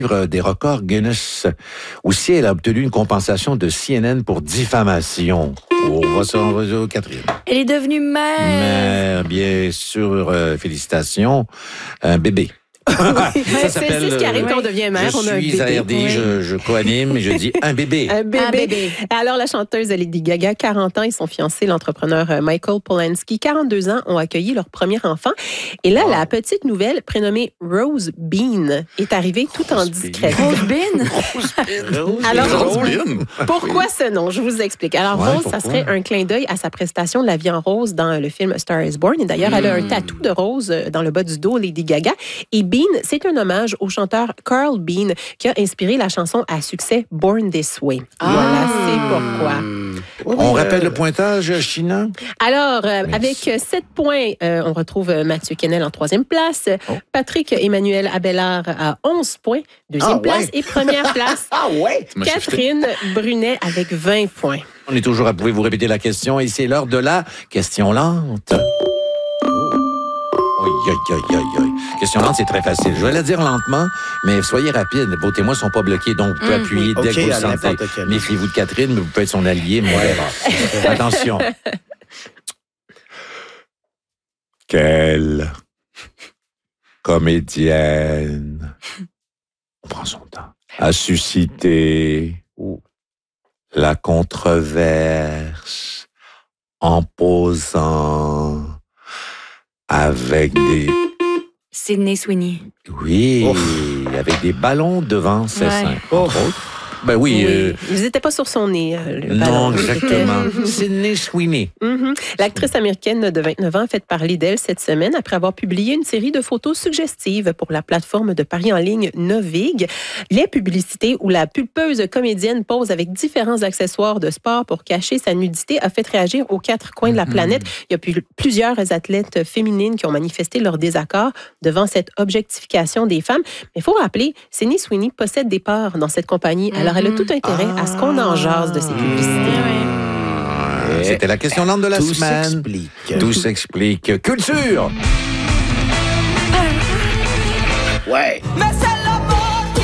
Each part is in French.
des records Guinness. Aussi, elle a obtenu une compensation de CNN pour diffamation. On va sur Catherine. Elle est devenue mère. Mère, bien sûr, félicitations. Un bébé. C'est ce qui arrive quand on devient mère. On a un bébé. Je suis à RD, je co-anime et je dis un bébé. Un bébé. Alors, la chanteuse Lady Gaga, 40 ans, et son fiancé, l'entrepreneur Michael Polanski, 42 ans, ont accueilli leur premier enfant. Et là, la petite nouvelle, prénommée Rose Bean, est arrivée tout en discrète. Rose Bean? Alors, pourquoi ce nom? Je vous explique. Alors, Rose, ça serait un clin d'œil à sa prestation de La vie en rose dans le film Star is Born. Et d'ailleurs, elle a un tatou de rose dans le bas du dos, Lady Gaga. Et Bean, c'est un hommage au chanteur Carl Bean qui a inspiré la chanson à succès Born This Way. Voilà, c'est pourquoi. On rappelle le pointage, China? Alors, avec 7 points, on retrouve Mathieu Kennel en 3e place, Patrick Emmanuel Abelard à 11 points, 2e place, et 1re place, Catherine Brunet avec 20 points. On est toujours à pouvoir vous répéter la question et c'est l'heure de la question lente. Question lente, c'est très facile. Je vais la dire lentement, mais soyez rapide. Vos témoins ne sont pas bloqués, donc vous pouvez appuyer dès que vous le sentez. Méfiez-vous de Catherine, mais vous pouvez être son allié. Attention. Quelle comédienne, on prend son temps, a suscité la controverse en posant avec des... Sydney Sweeney. Oui, avec des ballons devant ses seins, entre autres. Ben oui. Ils n'étaient pas sur son nez. Non, exactement. Sydney Sweeney. L'actrice américaine de 29 ans a fait parler d'elle cette semaine après avoir publié une série de photos suggestives pour la plateforme de paris en ligne Novig. Les publicités où la pulpeuse comédienne pose avec différents accessoires de sport pour cacher sa nudité a fait réagir aux 4 coins de la planète. Il y a plusieurs athlètes féminines qui ont manifesté leur désaccord devant cette objectification des femmes. Mais il faut rappeler, Sydney Sweeney possède des parts dans cette compagnie. Alors, elle a tout intérêt à ce qu'on en jase de ces publicités. C'était la question lente de la semaine. Tout s'explique. Culture! Ouais. Mais c'est l'amour qui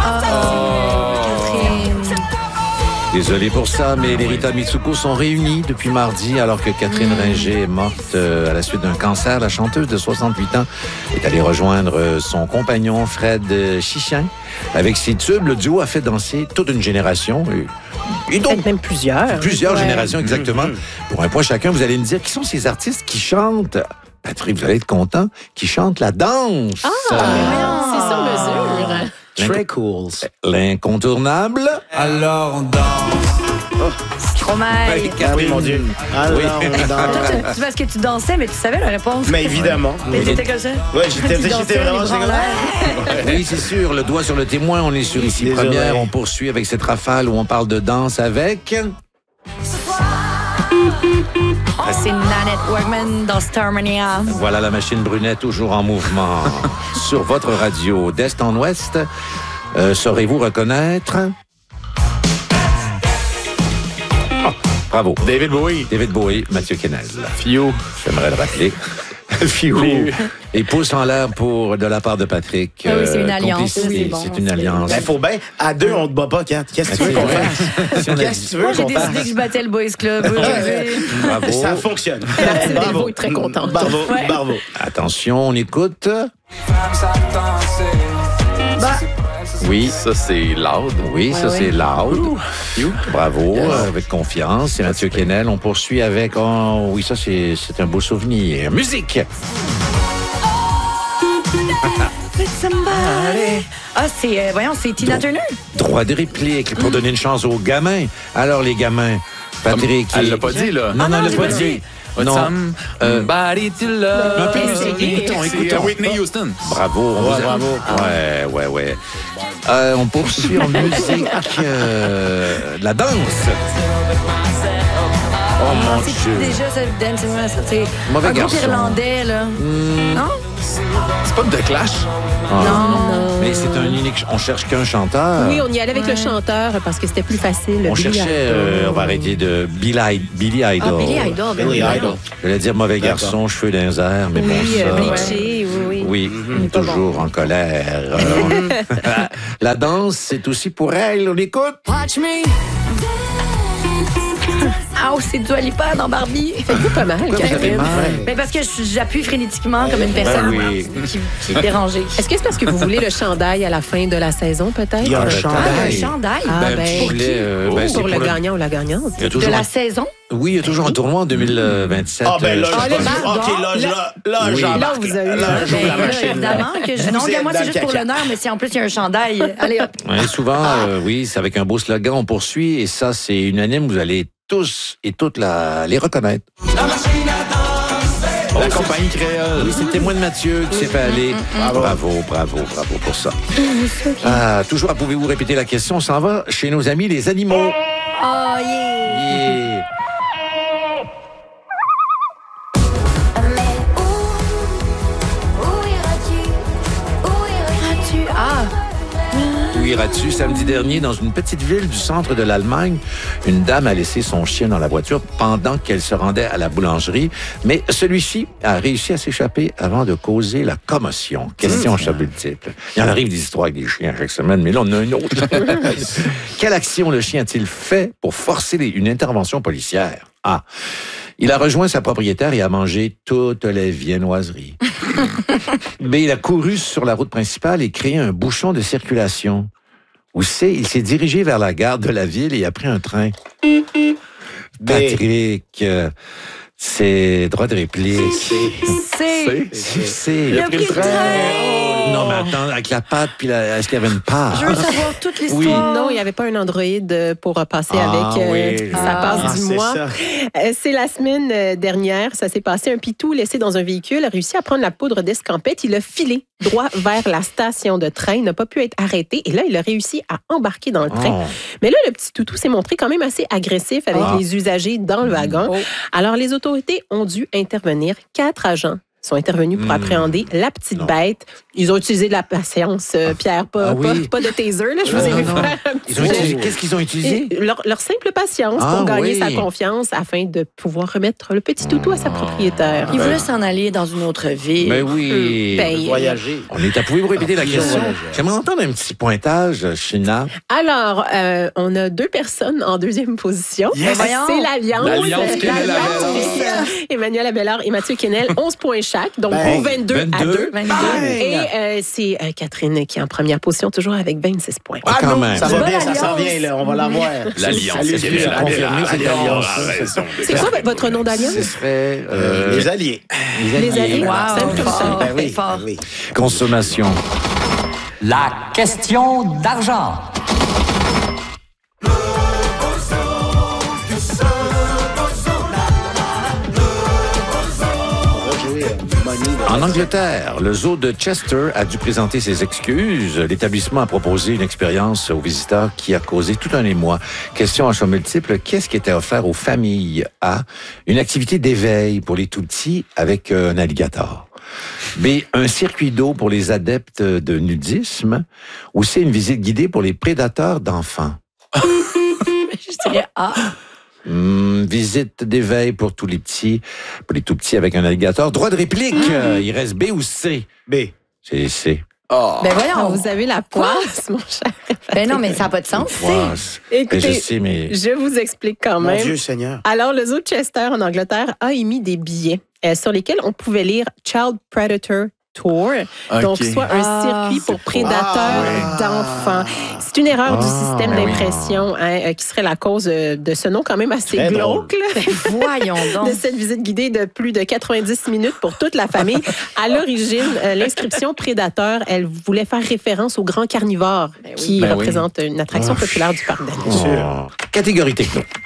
Désolé pour ça, mais les Rita Mitsuko sont réunis depuis mardi alors que Catherine Ringer est morte à la suite d'un cancer. La chanteuse de 68 ans est allée rejoindre son compagnon Fred Chichin. Avec ses tubes, le duo a fait danser toute une génération. Et donc, même plusieurs générations, exactement. Pour un point chacun, vous allez me dire qui sont ces artistes qui chantent, Patrick, vous allez être content, qui chantent la danse. C'est sur mesure. Très cool. L'incontournable. Alors on danse. Stromae. Oui, mon Dieu. Alors on danse. C'est parce que tu dansais, mais tu savais la réponse. Mais évidemment. Mais t'étais comme ça? Ouais, j'étais vraiment... Oui, c'est sûr. Le doigt sur le témoin, on est sur Ici Première. On poursuit avec cette rafale où on parle de danse avec... C'est Nanette Workman dans Starmania. Voilà la machine brunette toujours en mouvement. Sur votre radio d'Est en Ouest, saurez-vous reconnaître... Bravo. David Bowie. David Bowie, Mathieu Kennel. Fio. J'aimerais le rappeler. Fio. Et pouce en l'air pour de la part de Patrick. Ah oui, c'est une alliance. C'est bon, une alliance. Il faut bien. À 2, on te bat pas, Kat. Qu'est-ce que tu veux qu'on fasse? Qu'est-ce que tu veux Moi, j'ai qu'on décidé fasse? que je battais le Boys Club. Bravo. Ça fonctionne. Bravo. Est très contente. Bravo. Attention, on écoute. Oui. Ça, c'est loud. Oui, ça, c'est loud. Bravo, avec confiance. C'est Mathieu Kennel. On poursuit avec... Oh, oui, ça, c'est un beau souvenir. Musique! C'est Tina Turner. Droit de réplique pour donner une chance aux gamins. Alors, les gamins, Patrick... Elle l'a pas dit, là. Non, elle l'a pas dit. Non. Somebody to love. Écoutons. Whitney Houston. Bravo. Bravo. Ouais. On poursuit en musique la danse. Oh mon C'est Dieu. déjà ça, Dancing with Myself. C'est Mauvais un groupe garçon. irlandais, là. Non? C'est pas de The Clash. Non. Mais c'est un unique... On cherche qu'un chanteur. Oui, on y allait avec le chanteur parce que c'était plus facile. On Billy cherchait... Idol. on va arrêter de Billy Idol. Ah, Billy Idol. Billy Idol. Je voulais dire mauvais garçon, cheveux dans les airs, mais bon, Oui, ça... bleaché, oui. Oui, toujours en colère. La danse, c'est aussi pour elle. On écoute. Watch me. Ah, c'est Dua Lipa dans Barbie. Faites-vous pas mal, Pourquoi vous avez Karine? mal? Mais parce que j'appuie frénétiquement comme une personne oui. qui est dérangée. Est-ce que c'est parce que vous voulez le chandail à la fin de la saison, peut-être? Il y a un Ah, chandail. Ah, un chandail Ah, Ben, un ben, petit pour gilet, c'est pour le gagnant ou la gagnante. Il y a de toujours la un- saison. Oui, il y a toujours un tournoi en 2027. Ah, ben là, Ah, je le vais- pardon. OK, là, Oui. j'embarque. Là, vous avez- Là, j'ouvre Ben, la là, machine. évidemment que je... Vous Non, êtes moi, dans c'est le juste pour caca. l'honneur, mais si en plus il y a un chandail, allez hop. Ouais, souvent, oui, c'est avec un beau slogan, on poursuit, et ça, c'est unanime, vous allez tous et toutes les reconnaître. La compagnie créole. Oui, c'est le témoin de Mathieu qui s'est fait aller. Bravo pour ça. Ah, toujours, pouvez-vous répéter la question? On s'en va chez nos amis les animaux. Oh, yeah. Yeah. Ah, Où iras-tu? Samedi dernier, dans une petite ville du centre de l'Allemagne, une dame a laissé son chien dans la voiture pendant qu'elle se rendait à la boulangerie, mais celui-ci a réussi à s'échapper avant de causer la commotion. Question chat multiple. Il en arrive des histoires avec des chiens chaque semaine, mais là, on en a une autre. Quelle action le chien a-t-il fait pour forcer une intervention policière? A. Il a rejoint sa propriétaire et a mangé toutes les viennoiseries. B. Il a couru sur la route principale et créé un bouchon de circulation. Ou C. Il s'est dirigé vers la gare de la ville et a pris un train. Patrick, c'est droit de réplique. c'est... C'est. Il a pris le train. Non, mais attends, avec la patte, puis est-ce qu'il y avait une part? Je veux savoir toute l'histoire. Oui. Non, il n'y avait pas un Android pour passer avec oui. sa passe du c'est mois. ça. C'est la semaine dernière, ça s'est passé. Un pitou laissé dans un véhicule a réussi à prendre la poudre d'escampette. Il a filé droit vers la station de train, n'a pas pu être arrêté. Et là, il a réussi à embarquer dans le train. Oh. Mais là, le petit toutou s'est montré quand même assez agressif avec les usagers dans le wagon. Alors, les autorités ont dû intervenir. 4 agents sont intervenus pour appréhender la petite bête. Ils ont utilisé de la patience, Pierre, pas de taser. Là, je vous ai vu non. faire un petit Ils ont geste. utilisé, qu'est-ce qu'ils ont utilisé? Et leur simple patience Ah, pour gagner oui. sa confiance afin de pouvoir remettre le petit toutou à sa propriétaire. Il voulait s'en aller dans une autre ville. Ben oui. Ben, Voyager. On est à pouvez-vous répéter la question? J'aimerais entendre un petit pointage, China. Alors, on a 2 personnes en deuxième position. Yes. C'est l'Alliance. L'Alliance Kennel L'Alliance. Emmanuel Abellard et Mathieu Kennel, 11 points chaque, donc Bang. 22 à 2. 22. Et c'est Catherine qui est en première position, toujours avec 26 points. Ah, quand même. Ça va bonne bien, ça s'en alliance. vient, là. On va l'avoir. L'Alliance. Salut, Kennel Jules, Abellard. confirmé, c'est l'Alliance. C'est quoi votre nom d'Alliance? Ce serait Les alliés. Les Alliés. Wow, C'est fort. ça. Ben oui, Fort. ben oui. consommation. La question d'argent. On va jouer Money. En Angleterre, le zoo de Chester a dû présenter ses excuses. L'établissement a proposé une expérience aux visiteurs qui a causé tout un émoi. Question à choix multiple, qu'est-ce qui était offert aux familles? A. Une activité d'éveil pour les tout-petits avec un alligator. B. Un circuit d'eau pour les adeptes de nudisme. Ou C. Une visite guidée pour les prédateurs d'enfants. Je dirais A. Visite d'éveil pour tous les petits, pour les tout petits avec un alligator. Droit de réplique. Il reste B ou C? B. C'est C. Oh. Ben voyons. Vous avez la poisse, mon cher. Ben non, mais ça n'a pas de sens. Poisse. Écoutez, Ben, je sais, mais... Je vous explique quand Mon même. Dieu Seigneur. Alors, le zoo de Chester en Angleterre a émis des billets sur lesquels on pouvait lire Child Predator Tour, donc soit un circuit pour prédateurs d'enfants. C'est une erreur du système d'impression qui serait la cause de ce nom quand même assez Très glauque là, Voyons donc. de cette visite guidée de plus de 90 minutes pour toute la famille. À l'origine, l'inscription prédateur, elle voulait faire référence aux grands carnivores qui représentent une attraction populaire du parc d'animaux. Catégorie techno.